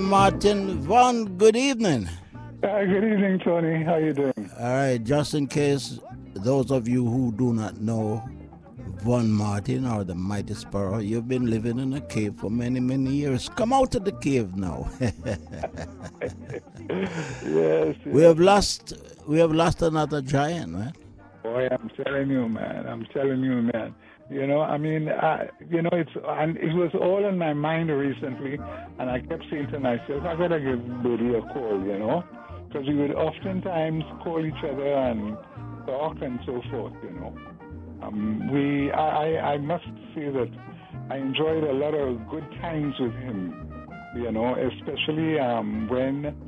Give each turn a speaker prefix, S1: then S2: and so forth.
S1: Martin. Von, good evening.
S2: Good evening, Tony. How you doing?
S1: All right, just in case those of you who do not know Von Martin or the Mighty Sparrow, you've been living in a cave for many, many years. Come out of the cave now.
S2: Yes.
S1: We have lost another giant, right?
S2: Boy, I'm telling you, man. You know, I mean, it was all in my mind recently, and I kept saying to myself, I gotta give Buddy a call, you know, because we would oftentimes call each other and talk and so forth, you know. I must say that I enjoyed a lot of good times with him, you know, especially when